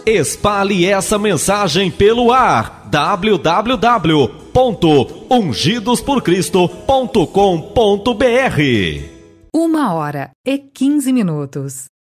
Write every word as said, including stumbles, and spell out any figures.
Espalhe essa mensagem pelo ar. w w w ponto ungidos por cristo ponto com ponto b r. Uma hora e quinze minutos.